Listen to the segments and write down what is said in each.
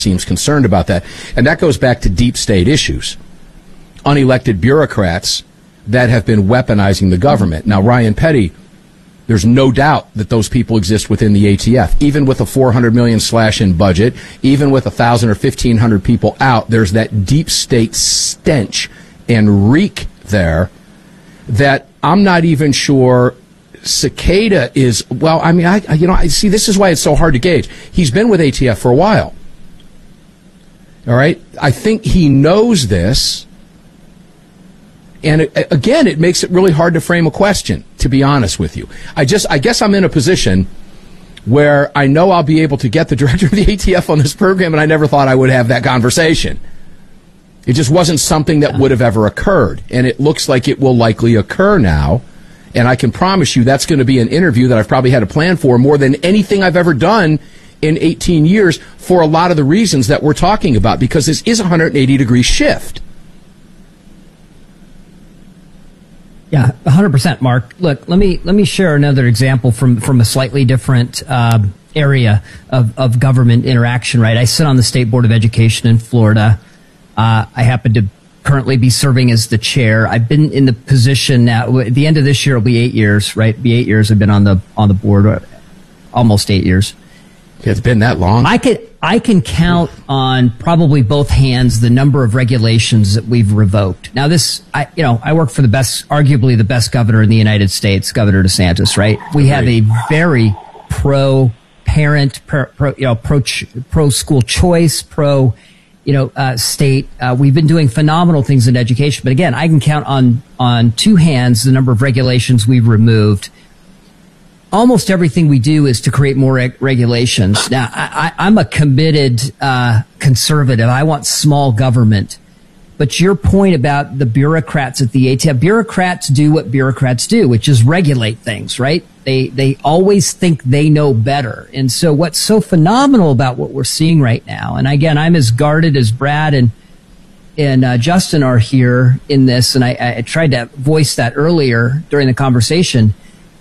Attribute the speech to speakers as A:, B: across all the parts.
A: seems concerned about that. And that goes back to deep state issues. Unelected bureaucrats that have been weaponizing the government. Now, Ryan Petty, there's no doubt that those people exist within the ATF. Even with a $400 million slash in budget, even with 1,000 or 1,500 people out, there's that deep state stench and reek there that I'm not even sure Cicada is. Well, I mean, I see. This is why it's so hard to gauge. He's been with ATF for a while. All right, I think he knows this. And again, it makes it really hard to frame a question, to be honest with you. I guess I'm in a position where I know I'll be able to get the director of the ATF on this program, and I never thought I would have that conversation. It just wasn't something that would have ever occurred, and it looks like it will likely occur now. And I can promise you that's going to be an interview that I've probably had a plan for more than anything I've ever done in 18 years for a lot of the reasons that we're talking about, because this is a 180-degree shift.
B: Yeah, 100%, Mark. Look, let me share another example from a slightly different area of government interaction, right? I sit on the State Board of Education in Florida. I happen to currently be serving as the chair. I've been in the position now. At the end of this year, it'll be 8 years, right? It'll be 8 years I've been on the board, almost 8 years.
A: It's been that long.
B: I can count on probably both hands the number of regulations that we've revoked. Now, I work for arguably the best governor in the United States, Governor DeSantis, right? We have a very pro-parent, pro-school choice, state. We've been doing phenomenal things in education, but again, I can count on two hands the number of regulations we've removed. Almost everything we do is to create more regulations. Now, I'm a committed conservative. I want small government. But your point about the bureaucrats at the ATF, bureaucrats do what bureaucrats do, which is regulate things, right? They always think they know better. And so what's so phenomenal about what we're seeing right now, and again, I'm as guarded as Brad and Justin are here in this, and I tried to voice that earlier during the conversation.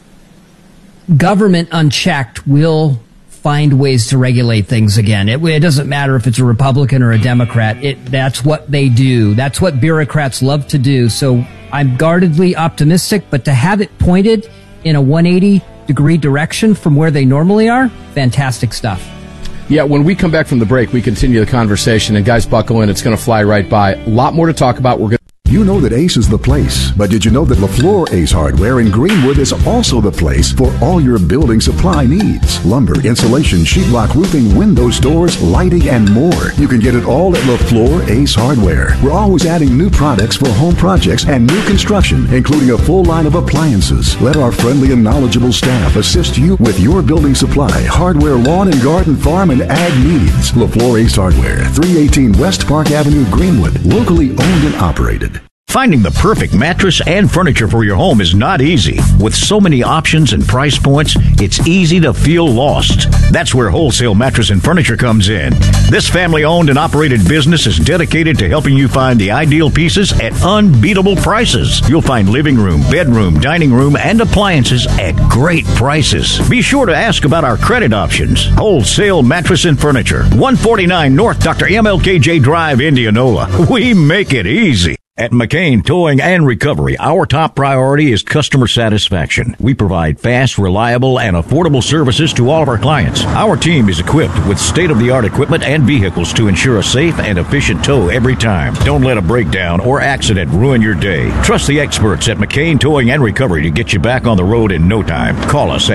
B: Government unchecked will find ways to regulate things again. It doesn't matter if it's a Republican or a Democrat. That's what they do. That's what bureaucrats love to do. So I'm guardedly optimistic, but to have it pointed in a 180-degree direction from where they normally are, fantastic stuff.
A: Yeah, when we come back from the break, we continue the conversation. And guys, buckle in. It's going to fly right by. A lot more to talk about.
C: You know that Ace is the place, but did you know that LaFleur Ace Hardware in Greenwood is also the place for all your building supply needs? Lumber, insulation, sheetrock, roofing, windows, doors, lighting, and more. You can get it all at LaFleur Ace Hardware. We're always adding new products for home projects and new construction, including a full line of appliances. Let our friendly and knowledgeable staff assist you with your building supply, hardware, lawn and garden, farm, and ag needs. LaFleur Ace Hardware, 318 West Park Avenue, Greenwood. Locally owned and operated.
D: Finding the perfect mattress and furniture for your home is not easy. With so many options and price points, it's easy to feel lost. That's where Wholesale Mattress and Furniture comes in. This family-owned and operated business is dedicated to helping you find the ideal pieces at unbeatable prices. You'll find living room, bedroom, dining room, and appliances at great prices. Be sure to ask about our credit options. Wholesale Mattress and Furniture, 149 North Dr. MLKJ Drive, Indianola. We make it easy. At McCain Towing and Recovery, our top priority is customer satisfaction. We provide fast, reliable, and affordable services to all of our clients. Our team is equipped with state-of-the-art equipment and vehicles to ensure a safe and efficient tow every time. Don't let a breakdown or accident ruin your day. Trust the experts at McCain Towing and Recovery to get you back on the road in no time. Call us at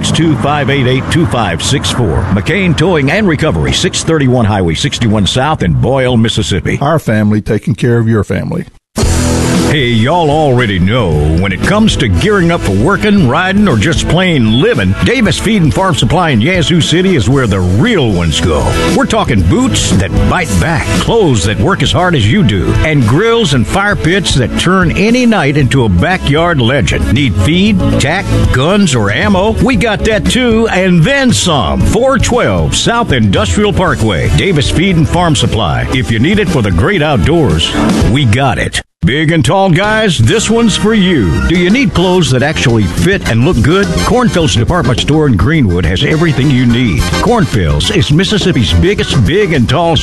D: 662-588-2564. McCain Towing and Recovery, 631 Highway 61 South in Boyle, Mississippi.
E: Our family taking care of your family.
D: Hey, y'all already know when it comes to gearing up for working, riding, or just plain living, Davis Feed and Farm Supply in Yazoo City is where the real ones go. We're talking boots that bite back, clothes that work as hard as you do, and grills and fire pits that turn any night into a backyard legend. Need feed, tack, guns, or ammo? We got that too, and then some. 412 South Industrial Parkway, Davis Feed and Farm Supply. If you need it for the great outdoors, we got it. Big and tall guys, this one's for you. Do you need clothes that actually fit and look good? Cornfield's department store in Greenwood has everything you need. Cornfield's is Mississippi's biggest big and tall